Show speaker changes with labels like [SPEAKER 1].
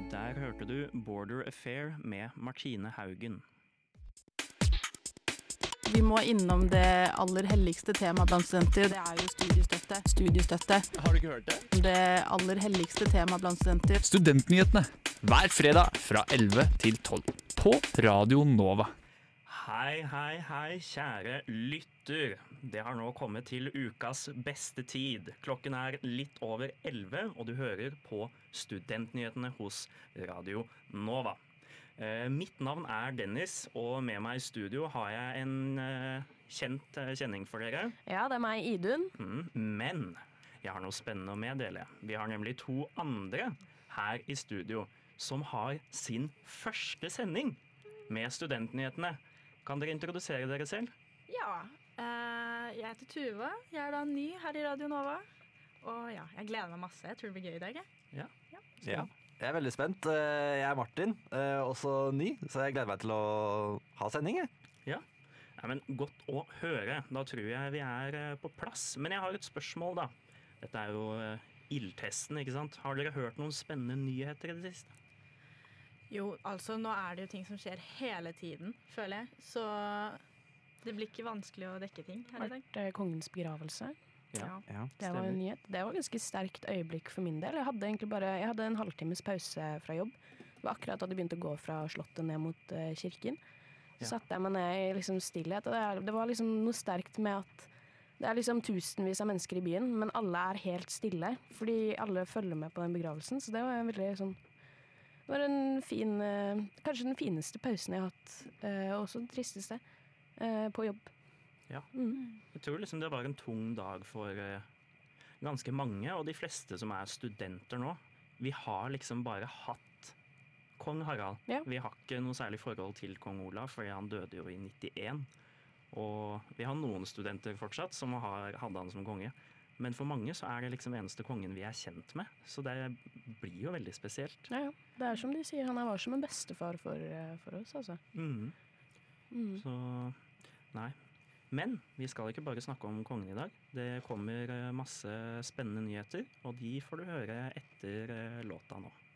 [SPEAKER 1] Der hørte du Border Affair med Martine Haugen.
[SPEAKER 2] Vi må innom det aller helligste temaet blant studenter. Det jo studiestøtte. Studiestøtte.
[SPEAKER 1] Har du ikke hørt det?
[SPEAKER 2] Det aller helligste temaet blant studenter.
[SPEAKER 3] Studentnyhetene hver fredag fra 11 til 12 på Radio Nova.
[SPEAKER 1] Hei, kjære lytter. Det har nå kommet til ukas beste tid. Klokken litt over 11, og du hører på Studentnyhetene hos Radio Nova. Mitt navn Dennis, og med meg i studio har jeg en kjenning for dere.
[SPEAKER 4] Ja, det meg, Idun.
[SPEAKER 1] Men jeg har noe spennende å meddele. Vi har nemlig 2 andre her i studio som har sin første sending med Studentnyhetene. Kan dere introdusere dere selv?
[SPEAKER 5] Ja, jeg heter Tuva. Jeg da ny her i Radio Nova. Og ja, jeg gleder meg masse. Jeg tror det blir gøy i dag.
[SPEAKER 6] Ja, jeg veldig spent. Jeg Martin, også ny, så jeg gleder meg til å ha sending.
[SPEAKER 1] Ja, men godt å høre. Da tror jeg vi på plass. Men jeg har et spørsmål da. Dette jo ildtesten, ikke sant? Har dere hørt noen spennende nyheter i det siste?
[SPEAKER 5] Jo, altså nå det jo ting som skjer hele tiden, føler jeg. Så det blir ikke vanskelig å dekke ting her i dag.
[SPEAKER 4] Det kongens begravelse.
[SPEAKER 1] Ja,
[SPEAKER 4] Det var en nyhet. Det var et ganske sterkt øyeblikk for min del. Jeg hadde en halvtimes pause fra jobb. Det var akkurat da de begynte å gå fra slottet ned mot kirken. Så satte jeg meg ned i liksom stillhet, og det var liksom noe sterkt med at det liksom tusenvis av mennesker i byen, men alle helt stille, fordi alle følger med på den begravelsen. Så det var en veldig sånn det var en fin, kanskje den fineste pausen jeg har hatt, og også den tristeste, på jobb.
[SPEAKER 1] Ja, jeg tror liksom det var en tung dag for ganske mange, og de fleste som studenter nå. Vi har liksom bare hatt kong Harald.
[SPEAKER 4] Ja. Vi
[SPEAKER 1] har ikke noe særlig forhold til kong Olav, fordi han døde jo i 91. Og vi har noen studenter fortsatt som hadde han som konge. Men for mange så det liksom eneste kongen vi kjent med. Så det blir jo veldig spesielt.
[SPEAKER 4] Ja. Det som de sier, han var som en bestefar for oss, altså.
[SPEAKER 1] Så, nei. Men vi skal ikke bare snakke om kongen i dag. Det kommer masse spennende nyheter, og de får du høre etter låta nå.